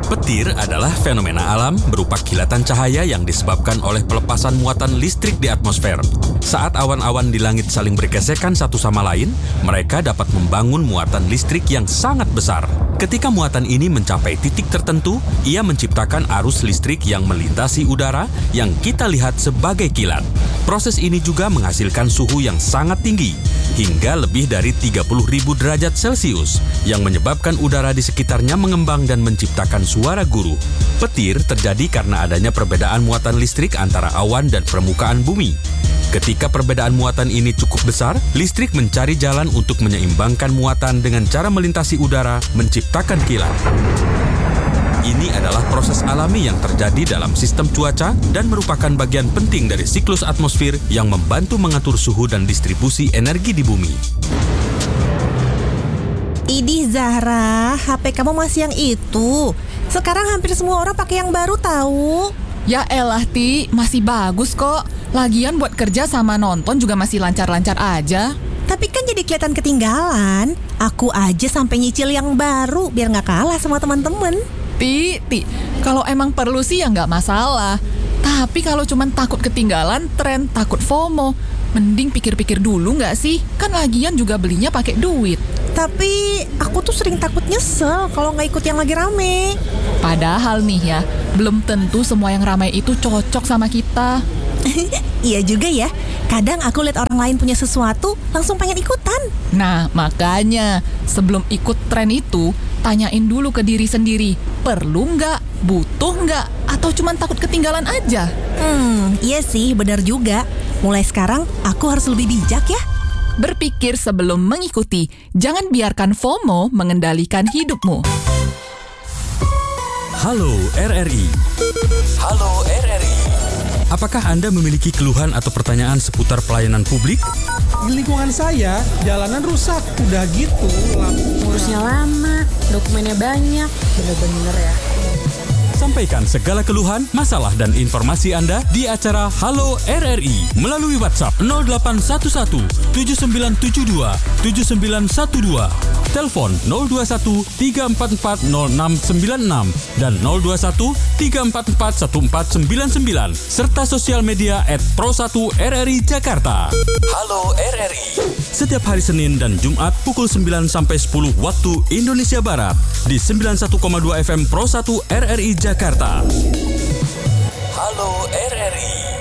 Petir adalah fenomena alam berupa kilatan cahaya yang disebabkan oleh pelepasan muatan listrik di atmosfer. Saat awan-awan di langit saling bergesekan satu sama lain, mereka dapat membangun muatan listrik yang sangat besar. Ketika muatan ini mencapai titik tertentu, ia menciptakan arus listrik yang melintasi udara yang kita lihat sebagai kilat. Proses ini juga menghasilkan suhu yang sangat tinggi, hingga lebih dari 30.000 derajat Celcius, yang menyebabkan udara di sekitarnya mengembang dan menciptakan suara guru. Petir terjadi karena adanya perbedaan muatan listrik antara awan dan permukaan bumi. Ketika perbedaan muatan ini cukup besar, listrik mencari jalan untuk menyeimbangkan muatan dengan cara melintasi udara, menciptakan kilat. Ini adalah proses alami yang terjadi dalam sistem cuaca dan merupakan bagian penting dari siklus atmosfer yang membantu mengatur suhu dan distribusi energi di bumi. Idih Zahra, HP kamu masih yang itu. Sekarang hampir semua orang pakai yang baru tahu. Ya elah Ti, masih bagus kok. Lagian buat kerja sama nonton juga masih lancar-lancar aja. Tapi kan jadi kelihatan ketinggalan. Aku aja sampai nyicil yang baru biar nggak kalah sama teman-teman. Ti, kalau emang perlu sih ya nggak masalah. Tapi kalau cuman takut ketinggalan tren, takut FOMO, mending pikir-pikir dulu nggak sih? Kan lagian juga belinya pakai duit. Tapi aku tuh sering takut nyesel kalau nggak ikut yang lagi rame. Padahal nih ya, belum tentu semua yang ramai itu cocok sama kita. Iya juga ya. Kadang aku lihat orang lain punya sesuatu, langsung pengen ikutan. Nah, makanya sebelum ikut tren itu, tanyain dulu ke diri sendiri. Perlu nggak? Butuh nggak? Atau cuma takut ketinggalan aja? Iya sih, benar juga. Mulai sekarang, aku harus lebih bijak ya. Berpikir sebelum mengikuti. Jangan biarkan FOMO mengendalikan hidupmu. Halo RRI. Halo RRI. Apakah Anda memiliki keluhan atau pertanyaan seputar pelayanan publik? Di lingkungan saya, jalanan rusak. Udah gitu, ngurusnya lama, dokumennya banyak. Bener-bener ya. Sampaikan segala keluhan, masalah, dan informasi Anda di acara Halo RRI melalui WhatsApp 0811 7972 7912, telepon 021 344 0696 dan 021 344 1499, serta sosial media @pro1rri Jakarta. Halo RRI. Setiap hari Senin dan Jumat pukul 9 sampai 10 waktu Indonesia Barat di 91,2 FM Pro 1 RRI Jakarta. Halo RRI.